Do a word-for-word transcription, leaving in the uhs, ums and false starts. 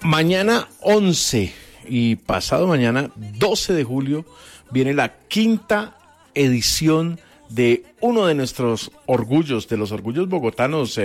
Mañana once y pasado mañana doce de julio viene la quinta edición de uno de nuestros orgullos, de los orgullos bogotanos,